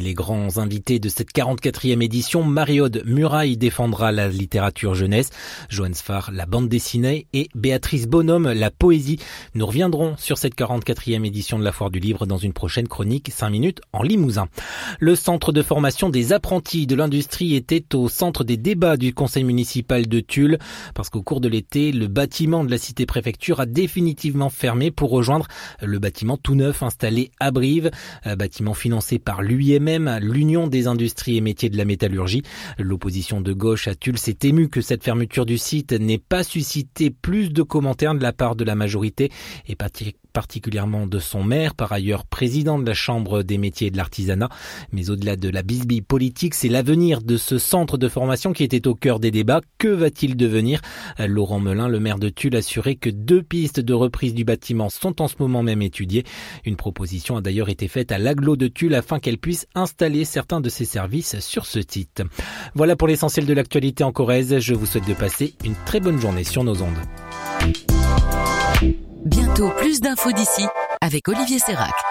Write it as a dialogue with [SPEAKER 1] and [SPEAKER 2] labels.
[SPEAKER 1] les grands invités de cette 44e édition, Marie-Aude Muraille défendra la littérature jeunesse, Johannes Farr la bande dessinée et Béatrice Bonhomme la poésie. Nous reviendrons sur cette 44e édition de la Foire du Livre dans une prochaine chronique 5 minutes en Limousin. Le centre de formation des apprentis de l'industrie était au centre des débats du conseil municipal de Tulle parce qu'au cours de l'été, le bâtiment de la cité-préfecture a définitivement fermé pour rejoindre le bâtiment tout neuf installé à Brive, bâtiment financé par l'UIMM, l'Union des industries et métiers de la métallurgie. L'opposition de gauche à Tulle s'est émue que cette fermeture du site n'ait pas suscité plus de commentaires de la part de la majorité et particulièrement de son maire, par ailleurs président de la Chambre des métiers et de l'artisanat. Mais au-delà de la bisbille politique, c'est l'avenir de ce centre de formation qui était au cœur des débats. Que va-t-il devenir ? Laurent Melin, le maire de Tulle, assurait que 2 pistes de reprise du bâtiment sont en ce moment même étudiées. Une proposition a d'ailleurs été faite à l'agglo de Tulle afin qu'elle puisse installer certains de ses services sur ce site. Voilà pour l'essentiel de l'actualité en Corrèze. Je vous souhaite de passer une très bonne journée sur nos ondes.
[SPEAKER 2] Bientôt plus d'infos d'ici avec Olivier Sérac.